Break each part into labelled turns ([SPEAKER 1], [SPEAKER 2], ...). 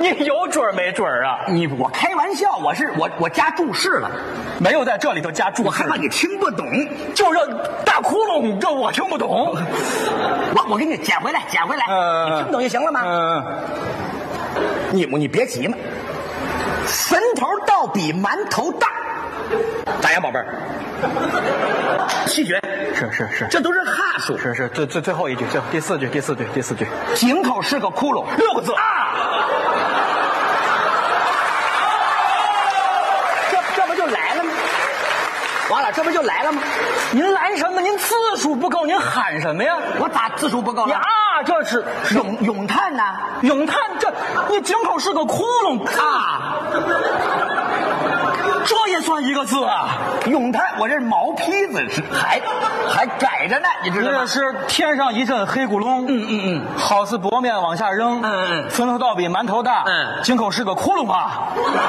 [SPEAKER 1] 你有准儿没准儿啊？
[SPEAKER 2] 我开玩笑，我加注释了，
[SPEAKER 1] 没有在这里头加注释，
[SPEAKER 2] 我害怕你听不懂。
[SPEAKER 1] 就这大窟窿，这我听不懂。
[SPEAKER 2] 我给你捡回来，你听不懂就行了吗？你别急嘛。坟头倒比馒头大，咋样，宝贝儿？七绝
[SPEAKER 1] 是，
[SPEAKER 2] 这都是哈数。
[SPEAKER 1] 是，最后一句，第四句。
[SPEAKER 2] 井口是个窟窿，6个字啊！这不就来了吗？完了，这不就来了吗？
[SPEAKER 1] 您来什么？您字数不够，您喊什么呀？
[SPEAKER 2] 我咋字数不够了？
[SPEAKER 1] 呀，这是
[SPEAKER 2] 咏叹呐！
[SPEAKER 1] 咏叹，你井口是个窟窿
[SPEAKER 2] 啊！
[SPEAKER 1] 这也算一个字啊？
[SPEAKER 2] 咏叹，我这是毛坯子，还改着呢，你知道吗？
[SPEAKER 1] 这是天上一阵黑咕隆，好似薄面往下扔，坟头倒比馒头大，井口是个窟窿啊！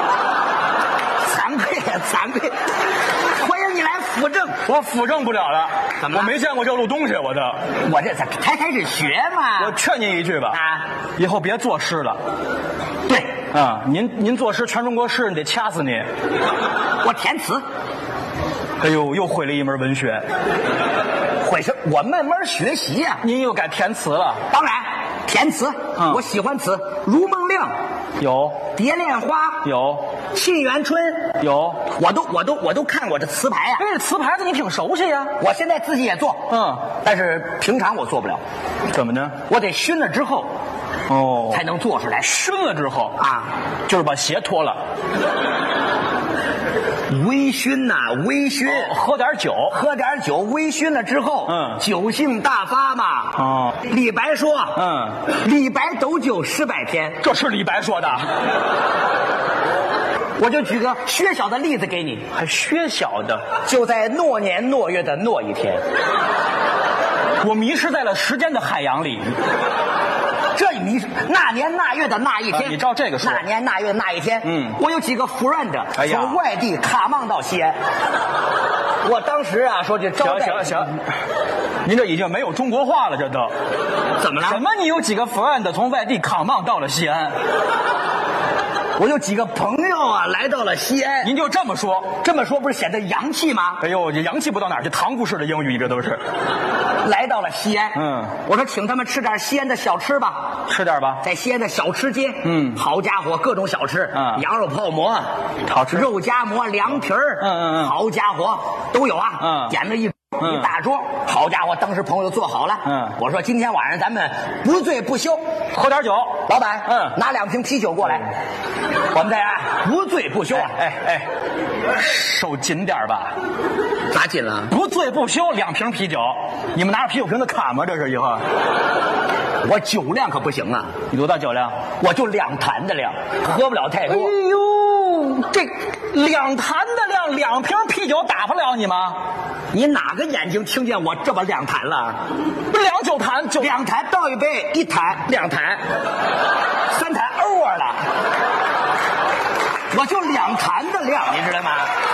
[SPEAKER 2] 惭愧，欢迎你来辅正。
[SPEAKER 1] 我辅正不了了，
[SPEAKER 2] 怎么了？
[SPEAKER 1] 我没见过这路东西，我
[SPEAKER 2] 这才开始学嘛。
[SPEAKER 1] 我劝您一句吧，以后别作诗了。
[SPEAKER 2] 对
[SPEAKER 1] 啊，您作诗，全中国诗人得掐死您。
[SPEAKER 2] 我填词。
[SPEAKER 1] 哎呦，又会了一门文学。
[SPEAKER 2] 会是我慢慢学习呀。
[SPEAKER 1] 您又改填词了？
[SPEAKER 2] 当然，填词，我喜欢词，《如梦令》
[SPEAKER 1] 有，
[SPEAKER 2] 《蝶恋花》
[SPEAKER 1] 有，
[SPEAKER 2] 《沁园春》
[SPEAKER 1] 有，
[SPEAKER 2] 我都看过这词牌啊。
[SPEAKER 1] 这词牌子你挺熟悉呀。
[SPEAKER 2] 我现在自己也做，但是平常我做不了。
[SPEAKER 1] 怎么呢？
[SPEAKER 2] 我得熏了之后，才能做出来。
[SPEAKER 1] 熏了之后
[SPEAKER 2] 啊，
[SPEAKER 1] 就是把鞋脱了。
[SPEAKER 2] 微醺呐，微醺，
[SPEAKER 1] 喝点酒，
[SPEAKER 2] 微醺了之后，酒性大发嘛。李白说，李白斗酒诗百篇，
[SPEAKER 1] 这是李白说的。
[SPEAKER 2] 我就举个薛小的例子给你，
[SPEAKER 1] 还薛小的，
[SPEAKER 2] 就在诺年诺月的诺一天，
[SPEAKER 1] 我迷失在了时间的海洋里。
[SPEAKER 2] 这迷失那年那月的那一天，
[SPEAKER 1] 你照这个说，
[SPEAKER 2] 那年那月那一天，我有几个 friend 从外地卡mang到西安。我当时啊说这招待，
[SPEAKER 1] 行，您这已经没有中国话了，这都
[SPEAKER 2] 怎么了？
[SPEAKER 1] 什么？你有几个 friend 从外地卡mang到了西安？
[SPEAKER 2] 我有几个朋友啊来到了西安。
[SPEAKER 1] 您就这么说
[SPEAKER 2] 不是显得洋气吗？
[SPEAKER 1] 哎呦，这洋气不到哪儿去，唐古式的英语，你这都是。
[SPEAKER 2] 来到了西安，我说请他们吃点西安的小吃吧，
[SPEAKER 1] 吃点吧，
[SPEAKER 2] 在西安的小吃街，好家伙，各种小吃，羊肉泡馍，
[SPEAKER 1] 好吃，
[SPEAKER 2] 肉夹馍，凉皮儿，好家伙，都有啊，点了一大桌，好家伙，当时朋友做好了，我说今天晚上咱们不醉不休，
[SPEAKER 1] 喝点酒，
[SPEAKER 2] 老板，拿2瓶啤酒过来，我们再来不醉不休。
[SPEAKER 1] 哎，收紧点吧。
[SPEAKER 2] 咋紧了？
[SPEAKER 1] 不醉不休，2瓶啤酒，你们拿着啤酒瓶子砍吗？这是以后。
[SPEAKER 2] 我酒量可不行啊。
[SPEAKER 1] 你多大酒量？
[SPEAKER 2] 我就2坛的量，喝不了太多。
[SPEAKER 1] 哎呦，这2坛的量，2瓶啤酒打不了你吗？
[SPEAKER 2] 你哪个眼睛听见我这么2坛了？
[SPEAKER 1] 不是2酒坛
[SPEAKER 2] ，2坛倒一杯，1坛2坛，3坛 over 了。我就2坛的量，你知道吗？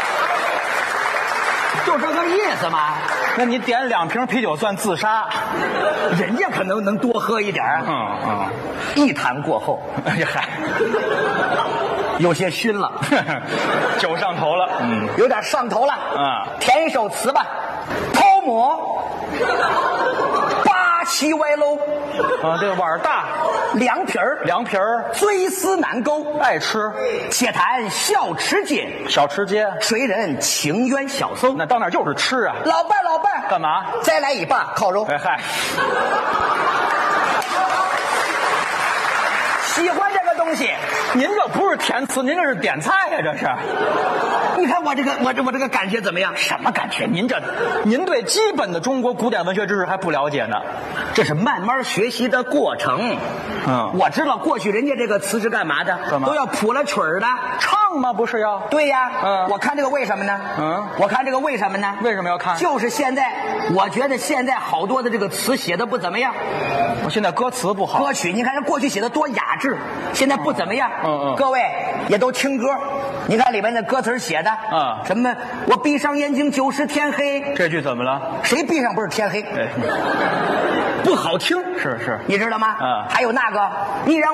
[SPEAKER 2] 就这个意思嘛。
[SPEAKER 1] 那你点2瓶啤酒算自杀，
[SPEAKER 2] 人家可能能多喝一点。1坛过后，
[SPEAKER 1] 哎呀嗨，
[SPEAKER 2] 有些熏了，
[SPEAKER 1] 酒上头了，
[SPEAKER 2] 有点上头了。填一首词吧，泡馍，八旗歪楼。
[SPEAKER 1] 这个碗大，
[SPEAKER 2] 凉皮儿，追思难勾，
[SPEAKER 1] 爱吃。
[SPEAKER 2] 且谈小吃街，谁人情冤小搜？
[SPEAKER 1] 那到那儿就是吃啊。
[SPEAKER 2] 老伴，
[SPEAKER 1] 干嘛？
[SPEAKER 2] 再来一把烤肉。
[SPEAKER 1] 哎嗨，
[SPEAKER 2] 喜欢这个东西。
[SPEAKER 1] 您这不是填词，您这是点菜呀，这是。
[SPEAKER 2] 你看我这个感觉怎么样？
[SPEAKER 1] 什么感觉？您对基本的中国古典文学知识还不了解呢。
[SPEAKER 2] 这是慢慢学习的过程。我知道过去人家这个词是干嘛的？都要谱了曲儿的，
[SPEAKER 1] 唱吗？不是要？
[SPEAKER 2] 对呀。我看这个为什么呢？我看这个为什么呢？
[SPEAKER 1] 为什么要看？
[SPEAKER 2] 就是现在，我觉得现在好多的这个词写的不怎么样。
[SPEAKER 1] 我现在歌词不好。
[SPEAKER 2] 歌曲你看人过去写的多雅致，现在不怎么样。各位也都听歌，你看里面的歌词写的，什么我闭上眼睛就是天黑，
[SPEAKER 1] 这句怎么了？
[SPEAKER 2] 谁闭上不是天黑？不好听，
[SPEAKER 1] 是，
[SPEAKER 2] 你知道吗？还有那个你让